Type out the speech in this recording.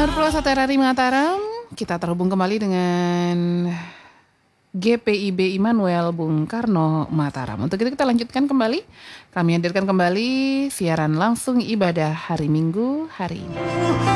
Pulau Terari Mataram, kita terhubung kembali dengan GPIB Immanuel Bung Karno Mataram. Untuk itu kita lanjutkan kembali. Kami hadirkan kembali siaran langsung ibadah hari Minggu hari ini.